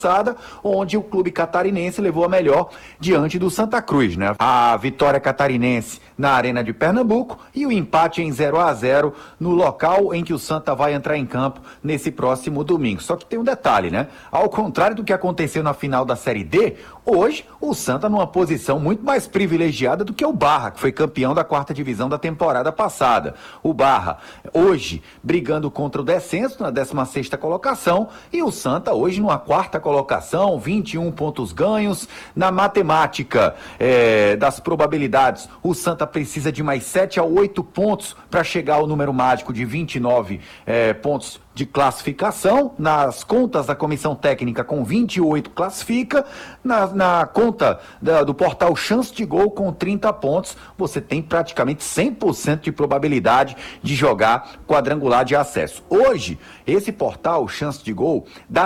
onde o clube catarinense levou a melhor diante do Santa Cruz, né? A vitória catarinense na Arena de Pernambuco e o empate em 0-0 no local em que o Santa vai entrar em campo nesse próximo domingo. Só que tem um detalhe, né? Ao contrário do que aconteceu na final da Série D, hoje o Santa numa posição muito mais privilegiada do que o Barra, que foi campeão da 4ª divisão da temporada passada. O Barra hoje brigando contra o descenso na 16ª colocação e o Santa hoje numa 4ª colocação, 21 pontos ganhos. Na matemática das probabilidades, o Santa precisa de mais 7 a 8 pontos para chegar ao número mágico de 29 pontos de classificação. Nas contas da comissão técnica, com 28 classifica. Na conta do portal Chance de Gol, com 30 pontos, você tem praticamente 100% de probabilidade de jogar quadrangular de acesso. Hoje, esse portal Chance de Gol dá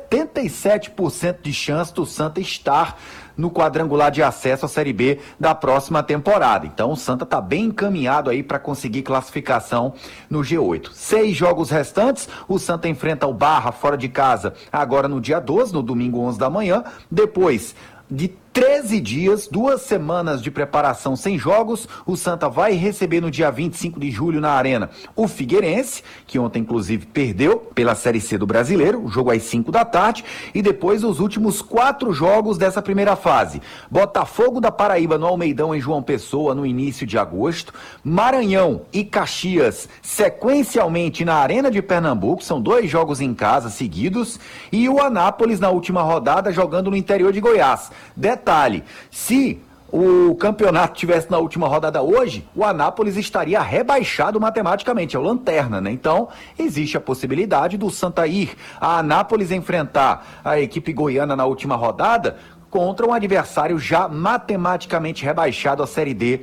77% de chance do Santa estar no quadrangular de acesso à Série B da próxima temporada. Então o Santa está bem encaminhado aí para conseguir classificação no G8. 6 jogos restantes, o Santa enfrenta o Barra fora de casa agora no dia 12, no domingo 11 da manhã, depois de 13 dias, 2 semanas de preparação sem jogos, o Santa vai receber no dia 25 de julho na Arena o Figueirense, que ontem inclusive perdeu pela Série C do Brasileiro, o jogo às 5 da tarde, e depois os últimos 4 jogos dessa primeira fase. Botafogo da Paraíba no Almeidão em João Pessoa no início de agosto, Maranhão e Caxias sequencialmente na Arena de Pernambuco, são 2 jogos em casa seguidos, e o Anápolis na última rodada jogando no interior de Goiás. Detalhe, se o campeonato tivesse na última rodada hoje, o Anápolis estaria rebaixado matematicamente, é o lanterna, né? Então, existe a possibilidade do Santa ir a Anápolis enfrentar a equipe goiana na última rodada contra um adversário já matematicamente rebaixado à Série D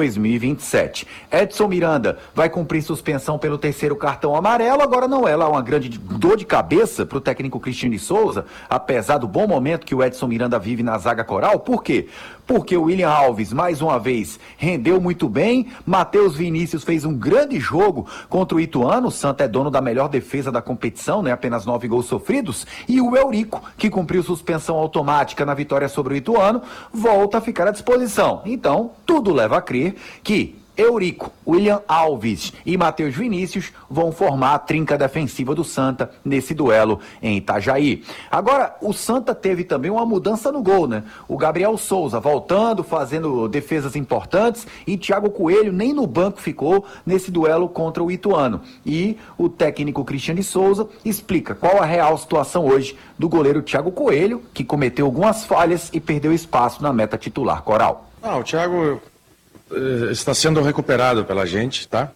2027. Edson Miranda vai cumprir suspensão pelo 3º cartão amarelo, agora não é lá uma grande dor de cabeça para o técnico Cristiano de Souza, apesar do bom momento que o Edson Miranda vive na zaga coral. Por quê? Porque o William Alves, mais uma vez, rendeu muito bem, Matheus Vinícius fez um grande jogo contra o Ituano, o Santa é dono da melhor defesa da competição, né? Apenas 9 gols sofridos, e o Eurico, que cumpriu suspensão automática na vitória sobre o Ituano, volta a ficar à disposição. Então, tudo leva a crer que Eurico, William Alves e Matheus Vinícius vão formar a trinca defensiva do Santa nesse duelo em Itajaí. Agora, o Santa teve também uma mudança no gol, né? O Gabriel Souza voltando, fazendo defesas importantes, e Thiago Coelho nem no banco ficou nesse duelo contra o Ituano. E o técnico Cristiano de Souza explica qual a real situação hoje do goleiro Thiago Coelho, que cometeu algumas falhas e perdeu espaço na meta titular coral. O Thiago está sendo recuperado pela gente, tá?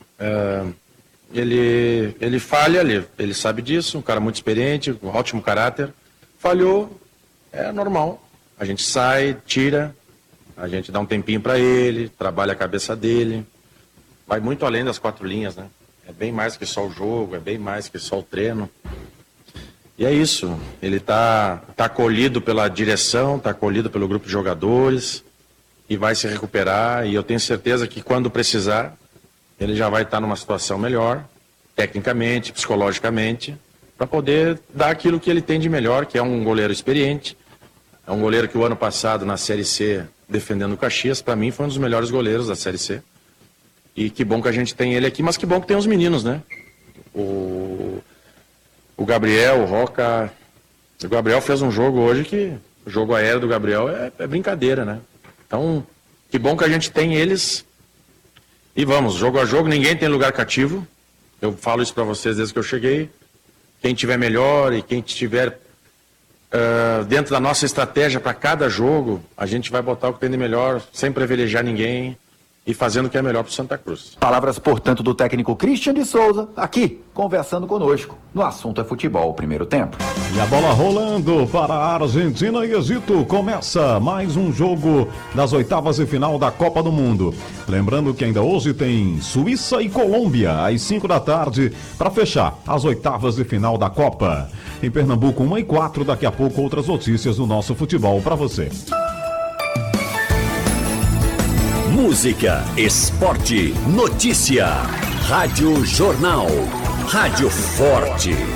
Ele falha, ele sabe disso, um cara muito experiente, com ótimo caráter. Falhou, é normal. A gente sai, tira, a gente dá um tempinho para ele, trabalha a cabeça dele. Vai muito além das 4 linhas, né? É bem mais que só o jogo, é bem mais que só o treino. E é isso, ele tá acolhido pela direção, tá acolhido pelo grupo de jogadores, e vai se recuperar, e eu tenho certeza que quando precisar, ele já vai estar numa situação melhor, tecnicamente, psicologicamente, para poder dar aquilo que ele tem de melhor, que é um goleiro experiente. É um goleiro que o ano passado, na Série C, defendendo o Caxias, para mim foi um dos melhores goleiros da Série C. E que bom que a gente tem ele aqui, mas que bom que tem os meninos, né? O Gabriel, o Roca... O Gabriel fez um jogo hoje que... O jogo aéreo do Gabriel é brincadeira, né? Então, que bom que a gente tem eles. E vamos, jogo a jogo, ninguém tem lugar cativo. Eu falo isso para vocês desde que eu cheguei. Quem tiver melhor e quem estiver dentro da nossa estratégia para cada jogo, a gente vai botar o que tem de melhor, sem privilegiar ninguém e fazendo o que é melhor para o Santa Cruz. Palavras, portanto, do técnico Cristiano de Souza, aqui, conversando conosco. No assunto é futebol, primeiro tempo. E a bola rolando para a Argentina e Egito. Começa mais um jogo das oitavas de final da Copa do Mundo. Lembrando que ainda hoje tem Suíça e Colômbia, às 5 da tarde, para fechar as oitavas de final da Copa. Em Pernambuco, 1h04, daqui a pouco outras notícias do nosso futebol para você. Música, esporte, notícia. Rádio Jornal. Rádio Forte.